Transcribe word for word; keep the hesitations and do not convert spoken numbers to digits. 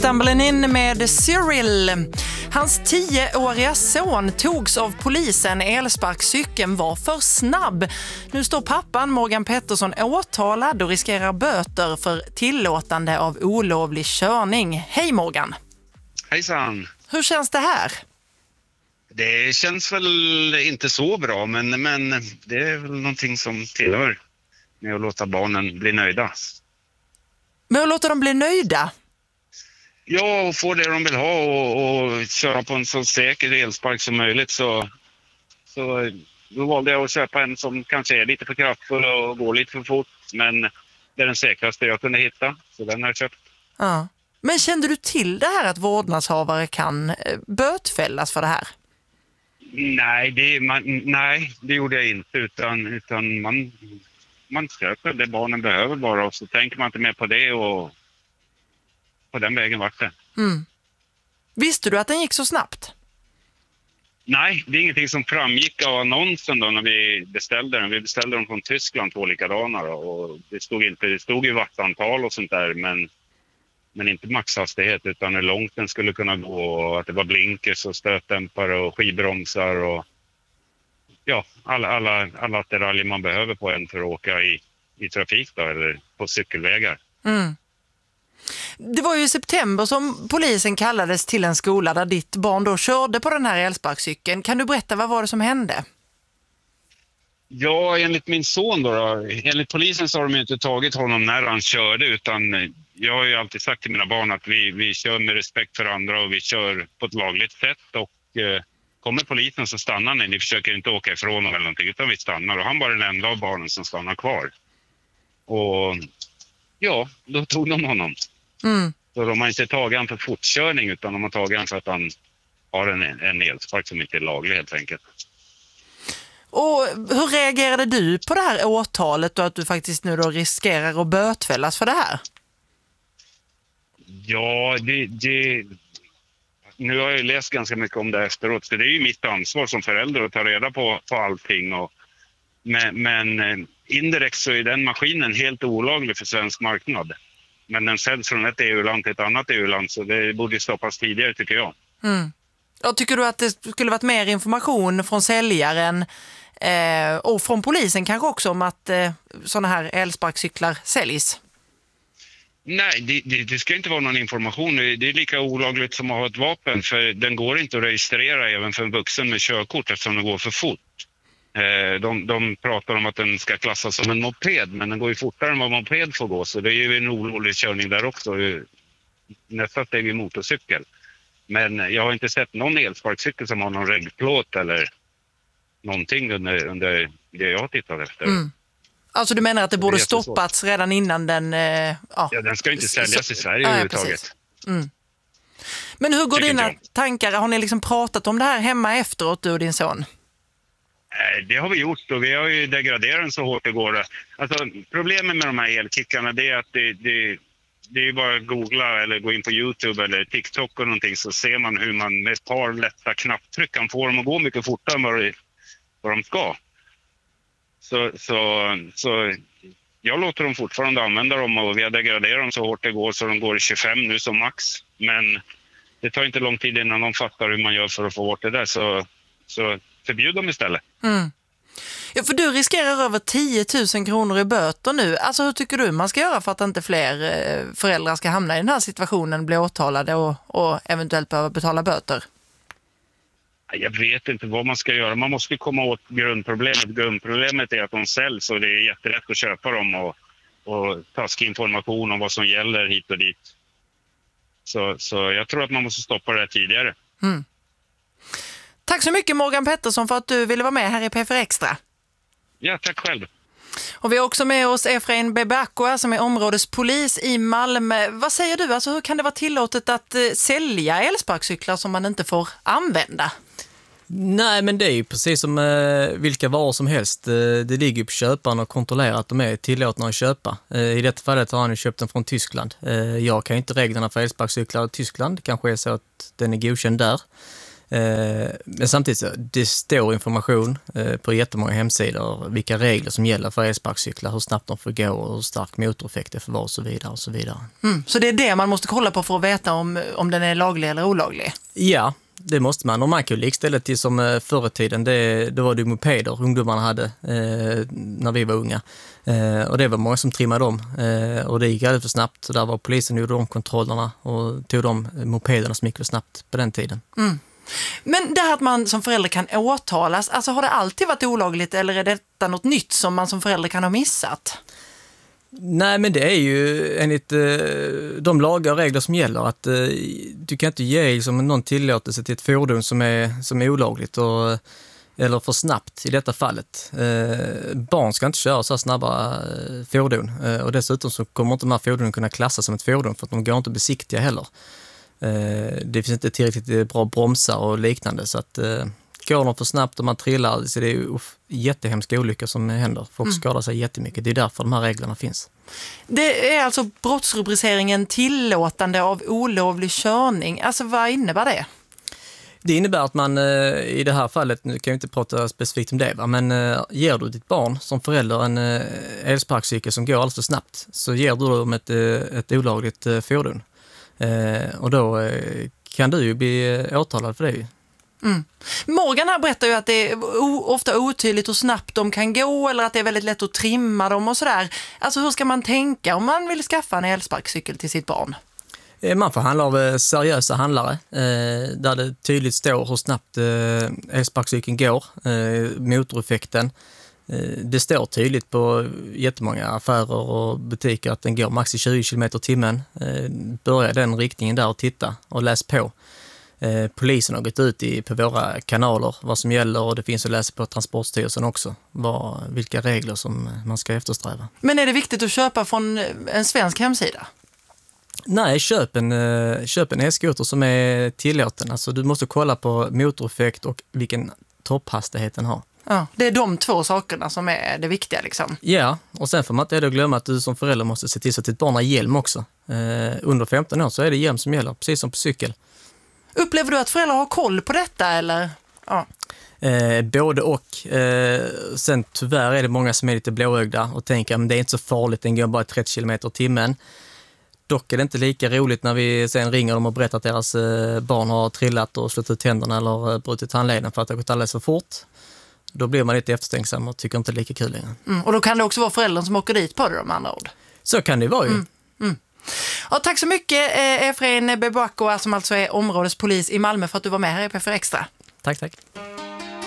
Stumbling In med Cyril. Hans tioåriga son togs av polisen. Elsparkcykeln var för snabb. Nu står pappan Morgan Pettersson åtalad och riskerar böter för tillåtande av olovlig körning. Hej Morgan! Hejsan! Hur känns det här? Det känns väl inte så bra, men, men det är väl någonting som tillhör med att låta barnen bli nöjda. Men att låta dem bli nöjda? Ja, och få det de vill ha och, och köra på en så säker elspark som möjligt. Så, så då valde jag att köpa en som kanske är lite för kraftfull och går lite för fort. Men det är den säkraste jag kunde hitta, så den har jag köpt. Ja. Men kände du till det här att vårdnadshavare kan bötfällas för det här? Nej, det, man, nej, det gjorde jag inte. Utan, utan man, man köper det barnen behöver bara och så tänker man inte mer på det och på den vägen vart det. Mm. Visste du att den gick så snabbt? Nej, det är ingenting som framgick av annonsen då när vi beställde den. Vi beställde den från Tyskland, två likadana då, och det stod inte, det stod ju wattantal och sånt där, men, men inte maxhastighet utan hur långt den skulle kunna gå och att det var blinkers och stötdämpare och skivbromsar och ja, alla, alla, alla attiraljer man behöver på en för att åka i, i trafik då, eller på cykelvägar. Mm. Det var ju i september som polisen kallades till en skola där ditt barn då körde på den här elsparkcykeln. Kan du berätta, vad var det som hände? Ja, enligt min son då, då enligt polisen så har de ju inte tagit honom när han körde, utan jag har ju alltid sagt till mina barn att vi, vi kör med respekt för andra och vi kör på ett lagligt sätt och eh, kommer polisen så stannar ni, ni försöker inte åka ifrån dem eller någonting utan vi stannar och han var den enda av barnen som stannar kvar. Och ja, då tog de honom. Mm. Så de har inte tagit han för fortkörning utan de har tagit han för att han har en, en elspark som inte är laglig helt enkelt. Och hur reagerade du på det här åtalet och att du faktiskt nu då riskerar att bötfällas för det här? Ja, det, det, nu har jag läst ganska mycket om det efteråt så det är ju mitt ansvar som förälder att ta reda på, på allting. Och, men, men indirekt så är den maskinen helt olaglig för svensk marknad. Men den säljs från ett E U-land till ett annat E U-land så det borde stoppas tidigare tycker jag. Mm. Och tycker du att det skulle varit mer information från säljaren eh, och från polisen kanske också om att eh, sådana här elsparkcyklar säljs? Nej, det, det, det ska inte vara någon information. Det är lika olagligt som att ha ett vapen för den går inte att registrera även för en vuxen med körkort eftersom den går för fort. De, de pratar om att den ska klassas som en moped men den går ju fortare än vad moped får gå så det är ju en olovlig körning där också. Nästan är vi motorcykel. Men jag har inte sett någon elsparkcykel som har någon reggplåt eller någonting under, under det jag har tittat efter. Mm. Alltså du menar att det borde det stoppats redan innan den... Eh, ja. ja, den ska inte säljas i Sverige ja, överhuvudtaget. Mm. Men hur går Tycker dina jag. tankar? Har ni liksom pratat om det här hemma efteråt, du och din son? Det har vi gjort och vi har ju degraderat den så hårt det går. Alltså, problemet med de här elkickarna det är att det, det, det är bara att googla eller gå in på YouTube eller TikTok och någonting så ser man hur man med ett par lätta knapptryck kan få dem att gå mycket fortare än vad, det, vad de ska. Så, så, så jag låter dem fortfarande använda dem och vi har degraderat dem så hårt det går så de går i tjugofem nu som max. Men det tar inte lång tid innan de fattar hur man gör för att få bort det där så... så förbjud dem istället. Mm. Ja, för du riskerar över tio tusen kronor i böter nu. Alltså hur tycker du man ska göra för att inte fler föräldrar ska hamna i den här situationen, bli åtalade och, och eventuellt behöva betala böter? Jag vet inte vad man ska göra. Man måste komma åt grundproblemet. Grundproblemet är att de säljs och det är jätterätt att köpa dem och, och taskig information om vad som gäller hit och dit. Så, så jag tror att man måste stoppa det tidigare. Mm. Tack så mycket Morgan Pettersson för att du ville vara med här i P fyra Extra. Ja, tack själv. Och vi har också med oss Efrain Bebacqua som är områdespolis i Malmö. Vad säger du? Alltså, hur kan det vara tillåtet att eh, sälja elsparkcyklar som man inte får använda? Nej, men det är ju precis som eh, vilka varor som helst. Eh, det ligger ju på köparen och kontrollerar att de är tillåtna att köpa. Eh, I detta fallet har han ju köpt den från Tyskland. Eh, jag kan ju inte reglerna för elsparkcyklar i Tyskland. Det kanske är så att den är godkänd där. Eh, men samtidigt så, det står information eh, på jättemånga hemsidor vilka regler som gäller för elsparkcyklar, hur snabbt de får gå och hur stark motoreffekt det får vara och så vidare och så vidare. Mm. Så det är det man måste kolla på för att veta om, om den är laglig eller olaglig? Ja, det måste man. Och man kan ju likställa till som eh, förr i tiden, det, det var det mopeder ungdomarna hade eh, när vi var unga. Eh, och det var många som trimmade dem eh, och det gick alldeles för snabbt. Så där var polisen gjorde de kontrollerna och tog de mopederna som gick för snabbt på den tiden. Mm. Men det här att man som förälder kan åtalas, alltså har det alltid varit olagligt eller är detta något nytt som man som förälder kan ha missat? Nej, men det är ju enligt eh, de lagar och regler som gäller att eh, du kan inte ge liksom, någon tillåtelse till ett fordon som är, som är olagligt och, eller för snabbt i detta fallet. Eh, barn ska inte köra så snabba eh, fordon eh, och dessutom så kommer inte de här fordonen kunna klassas som ett fordon för att de går inte besiktiga heller. Eh, det finns inte tillräckligt bra bromsar och liknande så att eh, går de för snabbt och man trillar så det är ju jättehemska olyckor som händer. Folk mm. skadar sig jättemycket. Det är därför de här reglerna finns. Det är alltså brottsrubriceringen tillåtande av olovlig körning. Alltså vad innebär det? Det innebär att man i det här fallet, nu kan jag inte prata specifikt om det, va? Men ger du ditt barn som förälder en elsparkcykel som går alldeles för snabbt så ger du dem ett, ett olagligt fordon. Och då kan du ju bli åtalad för det. Mm. Morgan här berättar ju att det är ofta otydligt hur snabbt de kan gå eller att det är väldigt lätt att trimma dem och sådär. Alltså hur ska man tänka om man vill skaffa en elsparkcykel till sitt barn? Man får handla av seriösa handlare där det tydligt står hur snabbt elsparkcykeln går, motoreffekten. Det står tydligt på jättemånga affärer och butiker att den går max i tjugo kilometer i timmen. Börja den riktningen där och titta och läs på. Polisen har gått ut i, på våra kanaler vad som gäller och det finns att läsa på Transportstyrelsen också vad, vilka regler som man ska eftersträva. Men är det viktigt att köpa från en svensk hemsida? Nej, köp en, köp en e-skoter som är tillåten. Alltså, du måste kolla på motoreffekt och vilken topphastighet den har. Ja, det är de två sakerna som är det viktiga liksom. Ja, och sen får man inte glömma att du som förälder måste se till så att ditt barn har hjälm också. Eh, under femton år så är det hjälm som gäller, precis som på cykel. Upplever du att föräldrar har koll på detta eller? Ja. Eh, både och. Eh, sen tyvärr är det många som är lite blåögda och tänker att det är inte så farligt, den går bara trettio kilometer i timmen. Dock är det inte lika roligt när vi sen ringer dem och berättar att deras eh, barn har trillat och slått ut tänderna eller eh, brutit handleden för att det har gått alldeles för fort. Då blir man lite efterstänksam och tycker inte det är lika kul längre. Mm, och då kan det också vara föräldern som åker dit på det, de andra ord. Så kan det vara ju. Mm, mm. Ja, tack så mycket Efrain Bebako som alltså är områdespolis i Malmö för att du var med här i P fyra Extra. Tack, tack.